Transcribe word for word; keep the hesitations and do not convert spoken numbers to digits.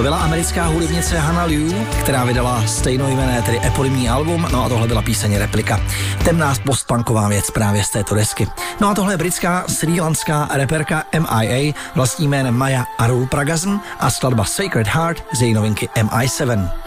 To byla americká hudebnice Hannah Liu, která vydala stejnojmenné, tedy eponymní album, no a tohle byla píseň Replika. Temná postpunková věc právě z této desky. No a tohle je britská srílanská reperka M I A vlastním jménem Maya Arulpragasm a skladba Sacred Heart z její novinky M I sedm.